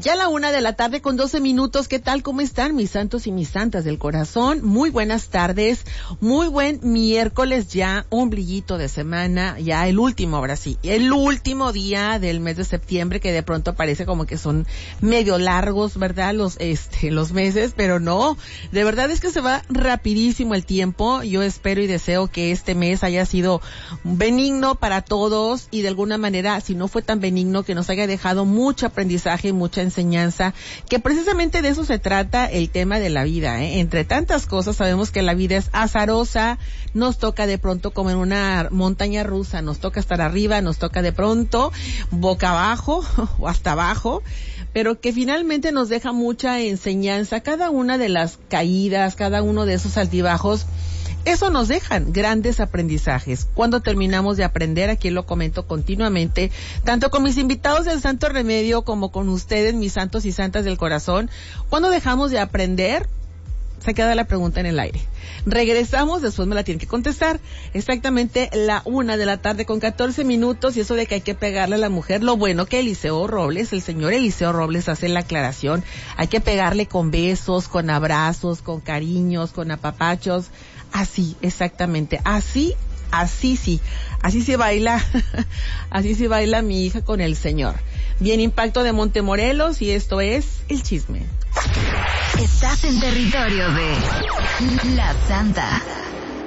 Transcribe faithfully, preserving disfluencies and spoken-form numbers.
Ya a la una de la tarde con doce minutos. ¿Qué tal? ¿Cómo están mis santos y mis santas del corazón? Muy buenas tardes. Muy buen miércoles ya, ombliguito de semana. Ya el último, ahora sí. El último día del mes de septiembre, que de pronto parece como que son medio largos, ¿verdad? Los, este, los meses, pero no. De verdad es que se va rapidísimo el tiempo. Yo espero y deseo que este mes haya sido benigno para todos y de alguna manera, si no fue tan benigno, que nos haya dejado mucho aprendizaje y mucha enseñanza, que precisamente de eso se trata el tema de la vida, ¿eh? Entre tantas cosas sabemos que la vida es azarosa, nos toca de pronto como en una montaña rusa, nos toca estar arriba, nos toca de pronto boca abajo o hasta abajo, pero que finalmente nos deja mucha enseñanza, cada una de las caídas, cada uno de esos altibajos. Eso nos dejan grandes aprendizajes. Cuando terminamos de aprender, aquí lo comento continuamente, tanto con mis invitados del Santo Remedio como con ustedes, mis santos y santas del corazón, cuando dejamos de aprender, se queda la pregunta en el aire. Regresamos, después me la tienen que contestar. Exactamente la una de la tarde con catorce minutos, y eso de que hay que pegarle a la mujer, lo bueno que Eliseo Robles, el señor Eliseo Robles hace la aclaración, hay que pegarle con besos, con abrazos, con cariños, con apapachos. Así, exactamente, así, así sí, así se baila, así se baila mi hija con el señor. Bien, Impacto de Montemorelos, y esto es El Chisme. Estás en territorio de La Santa.